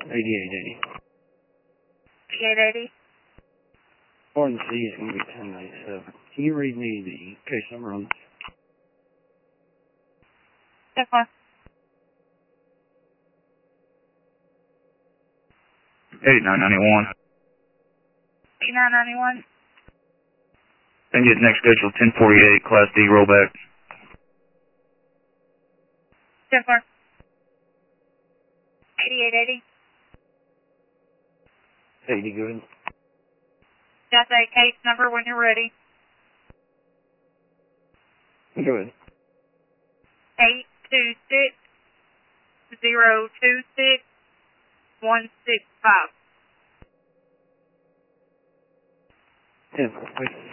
8880. 8880. Pardon C is going to be 1097. Can you read me the case number on this? Yes, sir. 8991. 8991. Then get next schedule 1048, Class D rollback. Yes, sir. 8880. 80 good. Just a case number when you're ready. Good. 826-026-165. 10, please.